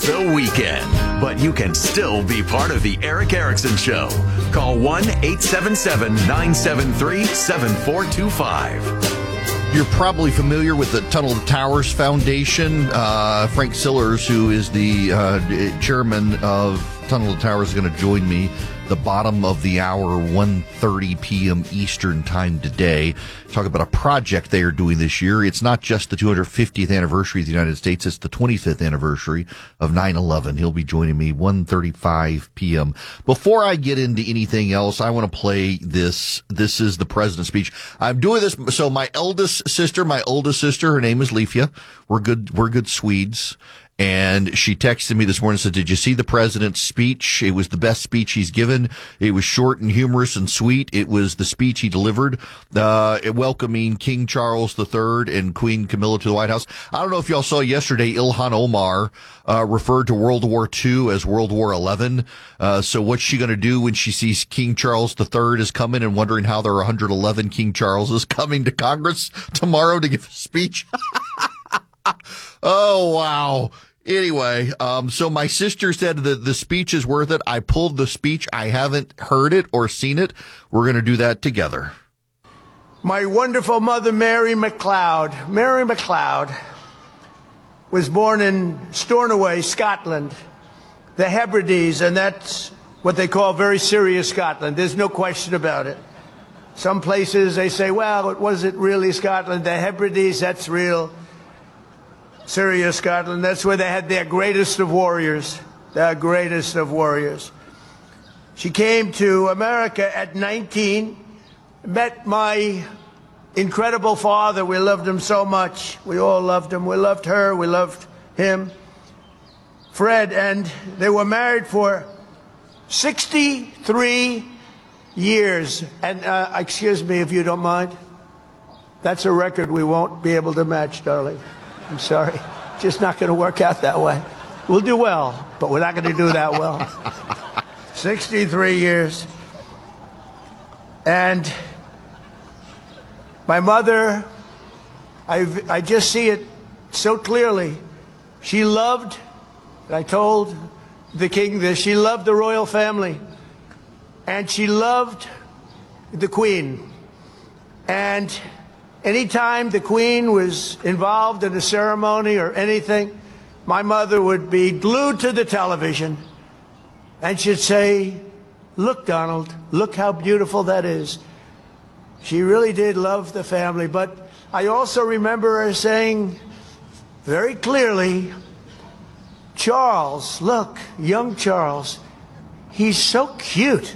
the weekend, but you can still be part of the Eric Erickson Show. Call 1-877-973-7425. You're probably familiar with the Tunnel to Towers Foundation. Frank Sillers, who is the chairman of Tunnel to Towers, is going to join me the bottom of the hour, 1:30 p.m. Eastern time today. Talk about a project they are doing this year. It's not just the 250th anniversary of the United States. It's the 25th anniversary of 9/11. He'll be joining me 1:35 p.m. Before I get into anything else, I want to play this. This is the president's speech. I'm doing this. So my oldest sister, her name is Leifia. We're good Swedes. And she texted me this morning and said, "Did you see the president's speech? It was the best speech he's given. It was short and humorous and sweet. It was the speech he delivered, welcoming King Charles III and Queen Camilla to the White House." I don't know if y'all saw yesterday, Ilhan Omar referred to World War II as World War XI. So what's she going to do when she sees King Charles III is coming and wondering how there are 111 King Charleses coming to Congress tomorrow to give a speech? Oh, wow. Anyway, so my sister said that the speech is worth it. I pulled the speech. I haven't heard it or seen it. We're going to do that together. My wonderful mother, Mary MacLeod. Mary MacLeod was born in Stornoway, Scotland, the Hebrides, and that's what they call very serious Scotland. There's no question about it. Some places they say, well, was it really Scotland? The Hebrides, that's real. Serious Scotland, that's where they had their greatest of warriors, their greatest of warriors. She came to America at 19, met my incredible father. We loved him so much. We all loved him. We loved her. We loved him, Fred, and they were married for 63 years. And excuse me if you don't mind. That's a record we won't be able to match, darling. I'm sorry. Just not going to work out that way. We'll do well, but we're not going to do that well. 63 years. And my mother, I just see it so clearly. She loved, and I told the king this, she loved the royal family. And she loved the Queen. And anytime the Queen was involved in a ceremony or anything, my mother would be glued to the television and she'd say, "Look, Donald, look how beautiful that is." She really did love the family, but I also remember her saying very clearly, "Charles, look, young Charles, he's so cute."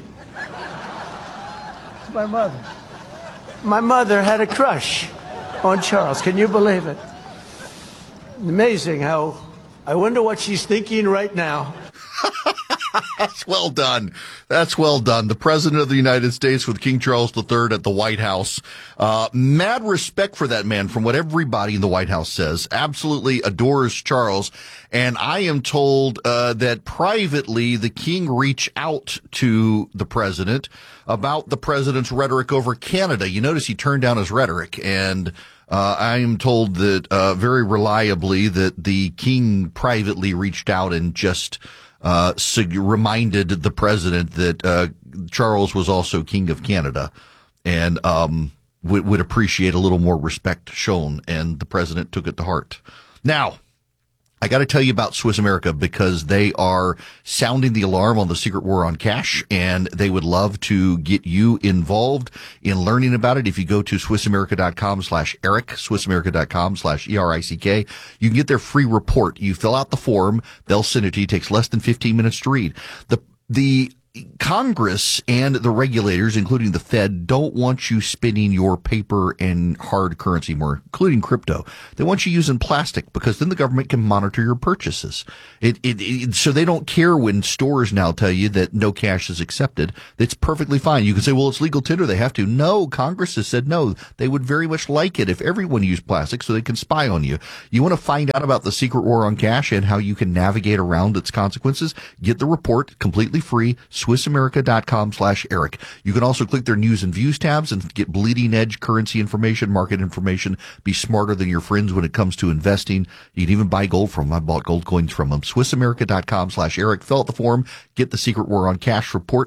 My mother. My mother had a crush on Charles. Can you believe it? Amazing how, I wonder what she's thinking right now. That's well done. That's well done. The President of the United States with King Charles III at the White House. Mad respect for that man from what everybody in the White House says. Absolutely adores Charles. And I am told that privately the king reached out to the president about the president's rhetoric over Canada. You notice he turned down his rhetoric, and I am told that very reliably that the king privately reached out and just reminded the president that Charles was also King of Canada and would appreciate a little more respect shown, and the president took it to heart. Now, I got to tell you about Swiss America because they are sounding the alarm on the secret war on cash, and they would love to get you involved in learning about it. If you go to SwissAmerica.com/Eric, SwissAmerica.com/ERICK, you can get their free report. You fill out the form. They'll send it to you. It takes less than 15 minutes to read. The Congress and the regulators, including the Fed, don't want you spending your paper and hard currency more, including crypto. They want you using plastic because then the government can monitor your purchases. So they don't care when stores now tell you that no cash is accepted. It's perfectly fine. You can say, well, it's legal tender. They have to. No, Congress has said no. They would very much like it if everyone used plastic so they can spy on you. You want to find out about the secret war on cash and how you can navigate around its consequences? Get the report completely free. SwissAmerica.com/Eric. You can also click their news and views tabs and get bleeding edge currency information, market information. Be smarter than your friends when it comes to investing. You can even buy gold from them. I bought gold coins from them. SwissAmerica.com/Eric. Fill out the form. Get the Secret War on Cash report.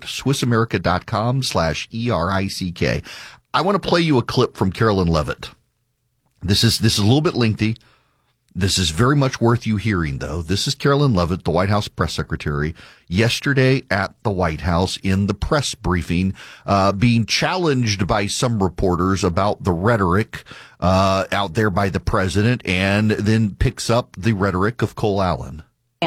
SwissAmerica.com/ERICK. I want to play you a clip from Carolyn Levitt. This is a little bit lengthy. This is very much worth you hearing, though. This is Carolyn Levitt, the White House press secretary, yesterday at the White House in the press briefing, being challenged by some reporters about the rhetoric out there by the president, and then picks up the rhetoric of Cole Allen.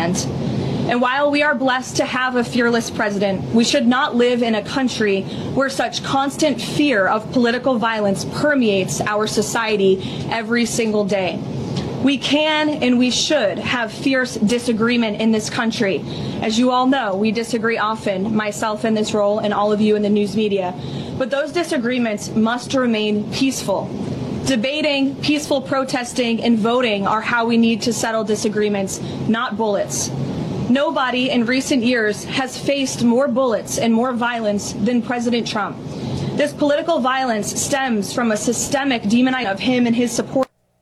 And while we are blessed to have a fearless president, we should not live in a country where such constant fear of political violence permeates our society every single day. We can and we should have fierce disagreement in this country. As you all know, we disagree often, myself in this role and all of you in the news media. But those disagreements must remain peaceful. Debating, peaceful protesting, and voting are how we need to settle disagreements, not bullets. Nobody in recent years has faced more bullets and more violence than President Trump. This political violence stems from a systemic demonizing of him and his supporters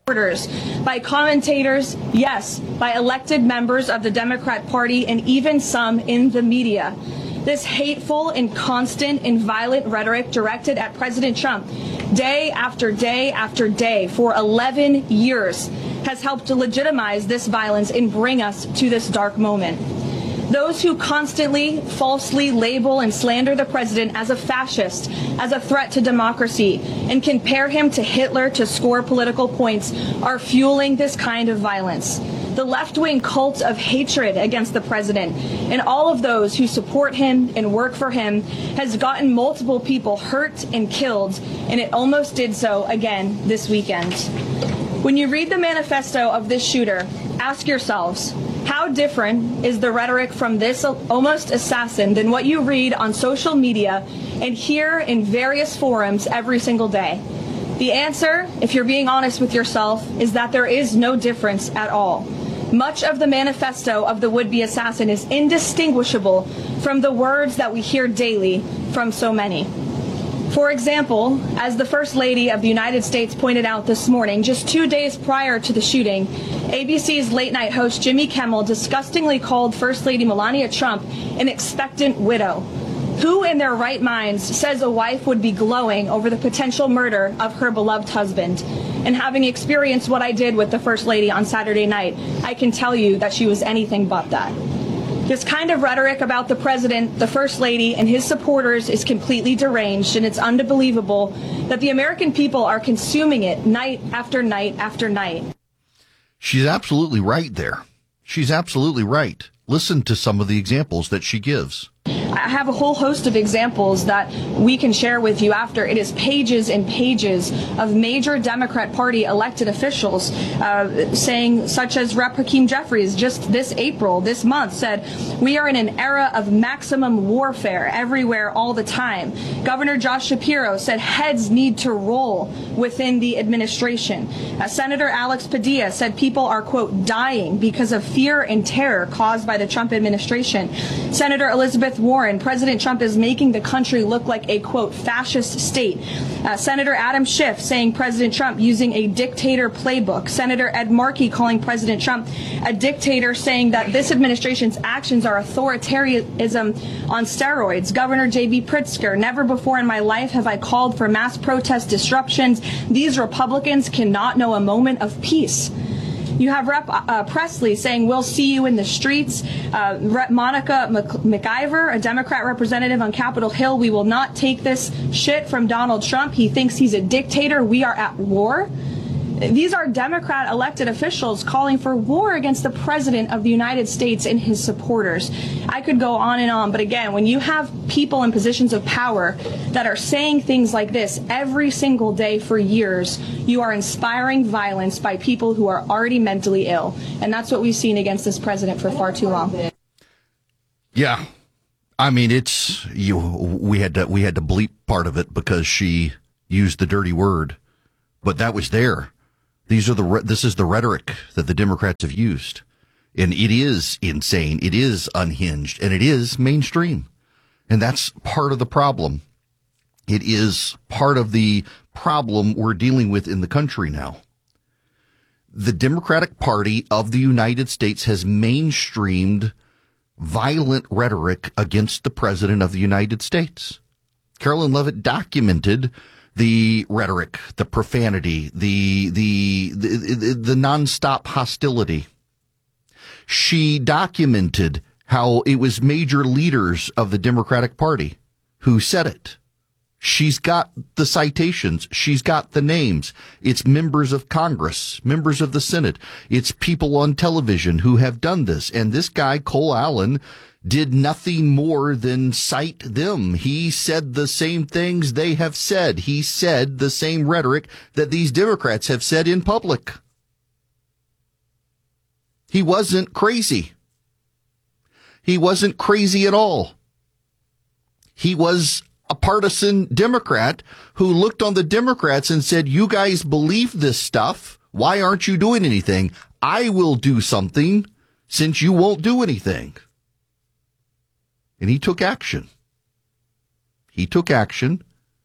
by commentators, yes, by elected members of the Democrat Party, and even some in the media. This hateful and constant and violent rhetoric directed at President Trump day after day after day for 11 years has helped to legitimize this violence and bring us to this dark moment. Those who constantly falsely label and slander the president as a fascist, as a threat to democracy, and compare him to Hitler to score political points are fueling this kind of violence. The left-wing cult of hatred against the president and all of those who support him and work for him has gotten multiple people hurt and killed, and it almost did so again this weekend. When you read the manifesto of this shooter, ask yourselves, how different is the rhetoric from this almost assassin than what you read on social media and hear in various forums every single day? The answer, if you're being honest with yourself, is that there is no difference at all. Much of the manifesto of the would-be assassin is indistinguishable from the words that we hear daily from so many. For example, as the First Lady of the United States pointed out this morning, just 2 days prior to the shooting, ABC's late-night host Jimmy Kimmel disgustingly called First Lady Melania Trump an expectant widow. Who in their right minds says a wife would be glowing over the potential murder of her beloved husband? And having experienced what I did with the First Lady on Saturday night, I can tell you that she was anything but that. This kind of rhetoric about the president, the First Lady, and his supporters is completely deranged, and it's unbelievable that the American people are consuming it night after night after night. She's absolutely right there. She's absolutely right. Listen to some of the examples that she gives. I have a whole host of examples that we can share with you after. It is pages and pages of major Democrat Party elected officials saying, such as Rep. Hakeem Jeffries just this month said, we are in an era of maximum warfare everywhere all the time. Governor Josh Shapiro said heads need to roll within the administration. Senator Alex Padilla said people are, quote, dying because of fear and terror caused by the Trump administration. Senator Elizabeth Warren, President Trump is making the country look like a, quote, fascist state. Senator Adam Schiff saying President Trump using a dictator playbook. Senator Ed Markey calling President Trump a dictator, saying that this administration's actions are authoritarianism on steroids. Governor J.B. Pritzker, never before in my life have I called for mass protest disruptions. These Republicans cannot know a moment of peace. You have Rep. Presley saying, we'll see you in the streets. Rep. Monica McIver, a Democrat representative on Capitol Hill, we will not take this shit from Donald Trump. He thinks he's a dictator. We are at war. These are Democrat elected officials calling for war against the President of the United States and his supporters. I could go on and on, but again, when you have people in positions of power that are saying things like this every single day for years, you are inspiring violence by people who are already mentally ill. And that's what we've seen against this president for far too long. Yeah. I mean, we had to bleep part of it because she used the dirty word, but that was there. This is the rhetoric that the Democrats have used, and it is insane. It is unhinged, and it is mainstream. And that's part of the problem. It is part of the problem we're dealing with in the country now. The Democratic Party of the United States has mainstreamed violent rhetoric against the President of the United States. Carolyn Leavitt documented the rhetoric, the profanity, the nonstop hostility. She documented how it was major leaders of the Democratic Party who said it. She's got the citations. She's got the names. It's members of Congress, members of the Senate. It's people on television who have done this. And this guy, Cole Allen, did nothing more than cite them. He said the same things they have said. He said the same rhetoric that these Democrats have said in public. He wasn't crazy. He wasn't crazy at all. He was a partisan Democrat who looked on the Democrats and said, you guys believe this stuff. Why aren't you doing anything? I will do something since you won't do anything. And he took action. He took action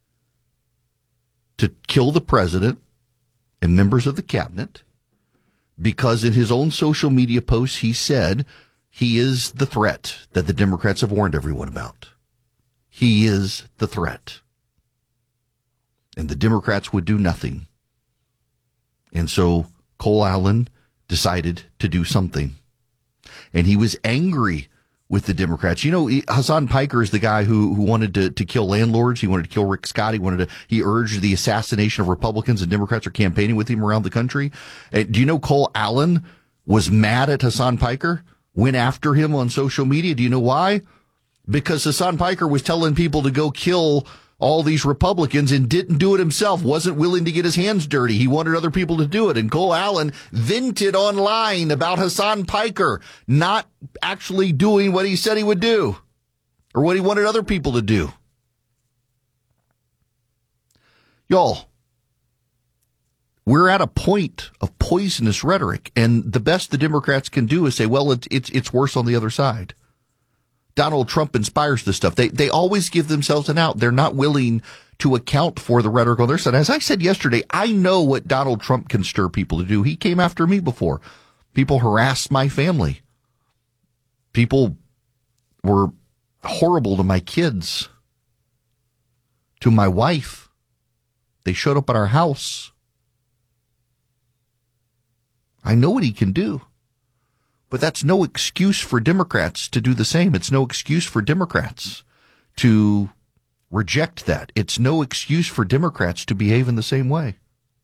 to kill the president and members of the cabinet because in his own social media posts, he said he is the threat that the Democrats have warned everyone about. He is the threat. And the Democrats would do nothing. And so Cole Allen decided to do something. And he was angry with the Democrats. You know, Hassan Piker is the guy who wanted to kill landlords. He wanted to kill Rick Scott. He urged the assassination of Republicans, and Democrats are campaigning with him around the country. Do you know Cole Allen was mad at Hassan Piker, went after him on social media? Do you know why? Because Hassan Piker was telling people to go kill all these Republicans and didn't do it himself, wasn't willing to get his hands dirty. He wanted other people to do it. And Cole Allen vented online about Hassan Piker not actually doing what he said he would do or what he wanted other people to do. Y'all, we're at a point of poisonous rhetoric, and the best the Democrats can do is say, well, it's worse on the other side. Donald Trump inspires this stuff. They always give themselves an out. They're not willing to account for the rhetoric on their side. As I said yesterday, I know what Donald Trump can stir people to do. He came after me before. People harassed my family. People were horrible to my kids, to my wife. They showed up at our house. I know what he can do. But that's no excuse for Democrats to do the same. It's no excuse for Democrats to reject that. It's no excuse for Democrats to behave in the same way.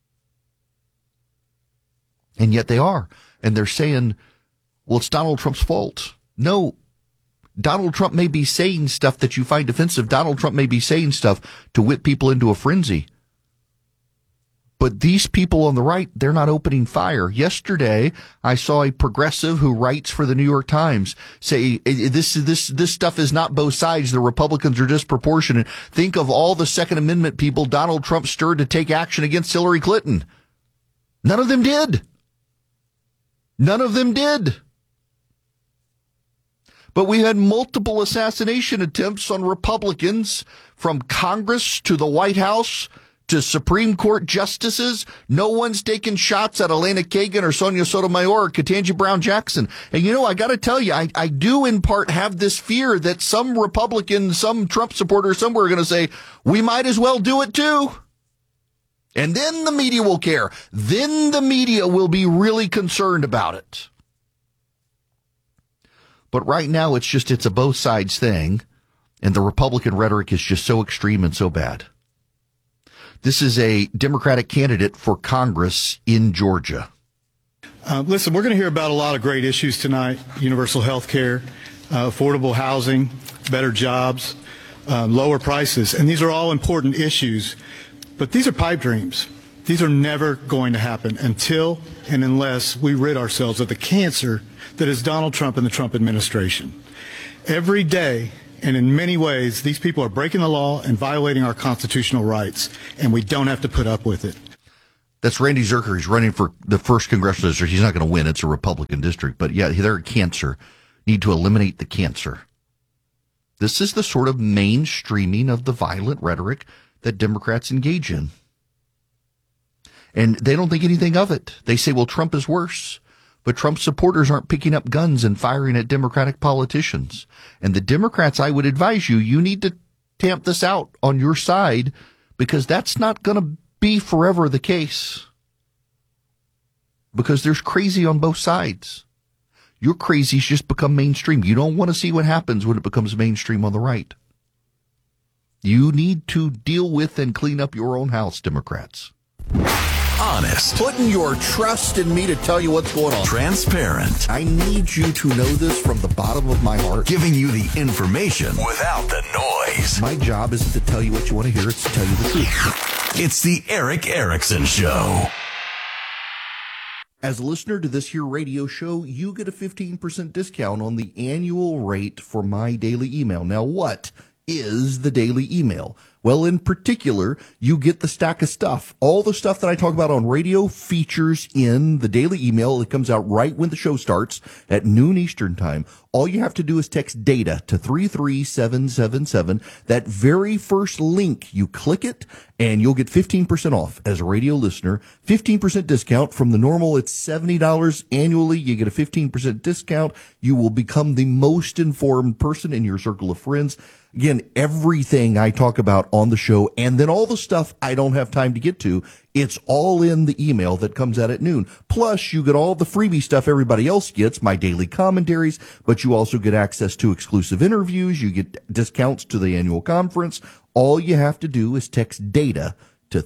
And yet they are. And they're saying, well, it's Donald Trump's fault. No, Donald Trump may be saying stuff that you find offensive. Donald Trump may be saying stuff to whip people into a frenzy. But these people on the right, they're not opening fire. Yesterday, I saw a progressive who writes for the New York Times say this stuff is not both sides. The Republicans are disproportionate. Think of all the Second Amendment people Donald Trump stirred to take action against Hillary Clinton. None of them did. None of them did. But we had multiple assassination attempts on Republicans from Congress to the White House to Supreme Court justices. No one's taken shots at Elena Kagan or Sonia Sotomayor or Ketanji Brown Jackson. And, you know, I got to tell you, I do in part have this fear that some Republican, some Trump supporter somewhere are going to say, we might as well do it too. And then the media will care. Then the media will be really concerned about it. But right now, it's a both sides thing. And the Republican rhetoric is just so extreme and so bad. This is a Democratic candidate for Congress in Georgia. Listen, we're going to hear about a lot of great issues tonight. Universal health care, affordable housing, better jobs, lower prices. And these are all important issues. But these are pipe dreams. These are never going to happen until and unless we rid ourselves of the cancer that is Donald Trump and the Trump administration. Every day, and in many ways, these people are breaking the law and violating our constitutional rights, and we don't have to put up with it. That's Randy Zerker. He's running for the 1st Congressional District. He's not going to win. It's a Republican district. But, yeah, they're cancer. Need to eliminate the cancer. This is the sort of mainstreaming of the violent rhetoric that Democrats engage in. And they don't think anything of it. They say, well, Trump is worse. But Trump supporters aren't picking up guns and firing at Democratic politicians. And the Democrats, I would advise you need to tamp this out on your side, because that's not going to be forever the case. Because there's crazy on both sides. Your crazies just become mainstream. You don't want to see what happens when it becomes mainstream on the right. You need to deal with and clean up your own house, Democrats. Honest. Putting your trust in me to tell you what's going on. Transparent. I need you to know this from the bottom of my heart. Giving you the information without the noise. My job isn't to tell you what you want to hear, it's to tell you the truth. It's the Erick Erickson Show. As a listener to this here radio show, you get a 15% discount on the annual rate for my daily email. Now, what is the daily email? Well, in particular, you get the stack of stuff. All the stuff that I talk about on radio features in the daily email. It comes out right when the show starts at noon Eastern time. All you have to do is text DATA to 33777. That very first link, you click it, and you'll get 15% off as a radio listener. 15% discount from the normal. It's $70 annually. You get a 15% discount. You will become the most informed person in your circle of friends. Again, everything I talk about on the show, and then all the stuff I don't have time to get to, it's all in the email that comes out at noon. Plus, you get all the freebie stuff everybody else gets, my daily commentaries, but you also get access to exclusive interviews. You get discounts to the annual conference. All you have to do is text DATA to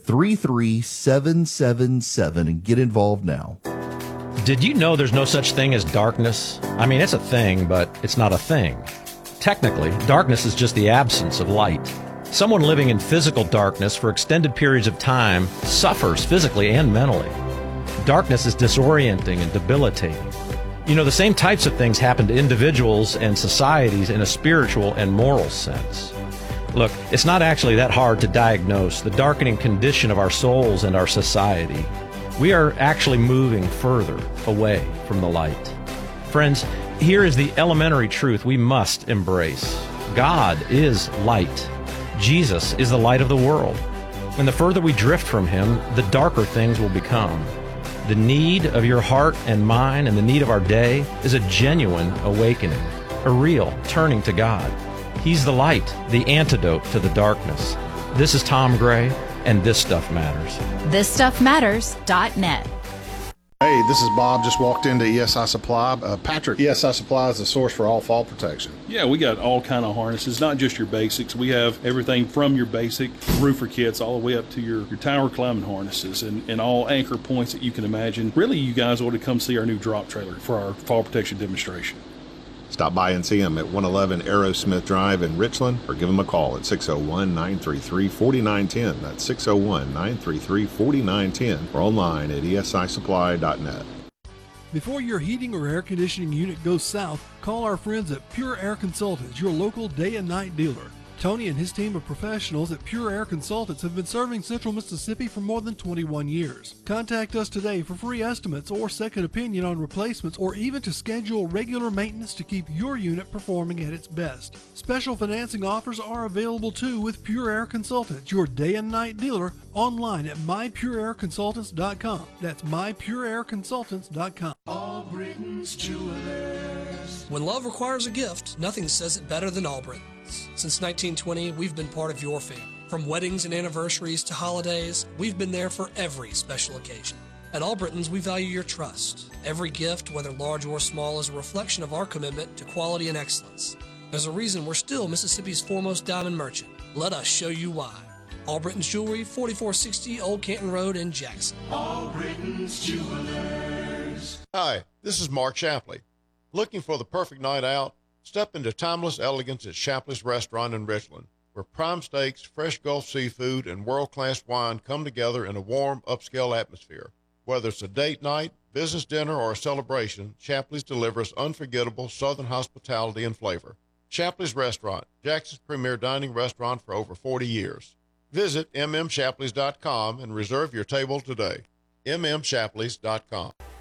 33777 and get involved now. Did you know there's no such thing as darkness? I mean, it's a thing, but it's not a thing. Technically, darkness is just the absence of light. Someone living in physical darkness for extended periods of time suffers physically and mentally. Darkness is disorienting and debilitating. You know, the same types of things happen to individuals and societies in a spiritual and moral sense. Look, it's not actually that hard to diagnose the darkening condition of our souls and our society. We are actually moving further away from the light. Friends, here is the elementary truth we must embrace. God is light. Jesus is the light of the world. And the further we drift from him, the darker things will become. The need of your heart and mine and the need of our day is a genuine awakening, a real turning to God. He's the light, the antidote to the darkness. This is Tom Gray, and This Stuff Matters. ThisStuffMatters.net. Hey, this is Bob. Just walked into ESI Supply. Patrick, ESI Supply is the source for all fall protection. Yeah, we got all kind of harnesses, not just your basics. We have everything from your basic roofer kits all the way up to your tower climbing harnesses and all anchor points that you can imagine. Really, you guys ought to come see our new drop trailer for our fall protection demonstration. Stop by and see them at 111 Aerosmith Drive in Richland, or give them a call at 601-933-4910. That's 601-933-4910, or online at esisupply.net. Before your heating or air conditioning unit goes south, call our friends at Pure Air Consultants, your local day and night dealer. Tony and his team of professionals at Pure Air Consultants have been serving Central Mississippi for more than 21 years. Contact us today for free estimates or second opinion on replacements, or even to schedule regular maintenance to keep your unit performing at its best. Special financing offers are available too with Pure Air Consultants, your day and night dealer, online at mypureairconsultants.com. That's mypureairconsultants.com. All Britain's Jewelers. When love requires a gift, nothing says it better than All Britons. Since 1920, we've been part of your family. From weddings and anniversaries to holidays, we've been there for every special occasion. At All Britons, we value your trust. Every gift, whether large or small, is a reflection of our commitment to quality and excellence. There's a reason we're still Mississippi's foremost diamond merchant. Let us show you why. All Britons Jewelry, 4460 Old Canton Road in Jackson. All Britons Jewelers. Hi, this is Mark Shapley. Looking for the perfect night out? Step into timeless elegance at Shapley's Restaurant in Richland, where prime steaks, fresh Gulf seafood, and world-class wine come together in a warm, upscale atmosphere. Whether it's a date night, business dinner, or a celebration, Shapley's delivers unforgettable Southern hospitality and flavor. Shapley's Restaurant, Jackson's premier dining restaurant for over 40 years. Visit mmshapleys.com and reserve your table today. mmshapleys.com.